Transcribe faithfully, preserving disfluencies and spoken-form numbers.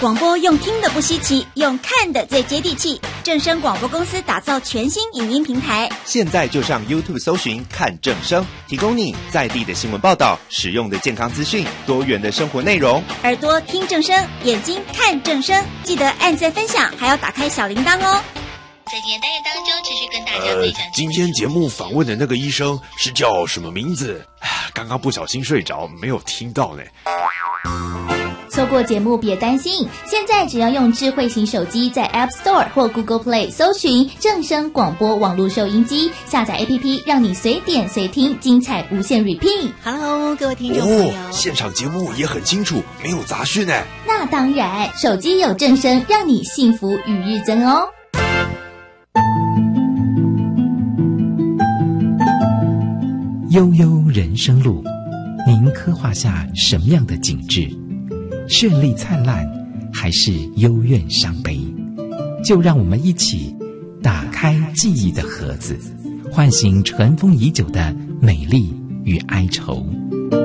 广播用听的不稀奇，用看的最接地气。正声广播公司打造全新影音平台， 现在就上 YouTube 搜寻看正声，提供你在地的新闻报道、实用的健康资讯、多元的生活内容。 耳朵听正声，眼睛看正声，记得按赞分享，还要打开小铃铛哦。 在今天单元当中，持续跟大家分享、呃。 今天节目访问的那个医生是叫什么名字？刚刚不小心睡着，没有听到呢。 错过节目别担心，现在只要用智慧型手机在 App Store 或 Google Play 搜寻正声广播网络收音机，下载 A P P 让你随点随听，精彩无限 repeat。 Hello， 各位听众朋友、 哦、现场节目也很清楚，没有杂讯呢。 那当然，手机有正声，让你幸福与日增哦。 悠悠人生路，您刻画下什么样的景致？绚丽灿烂，还是幽怨伤悲？就让我们一起打开记忆的盒子，唤醒尘封已久的美丽与哀愁。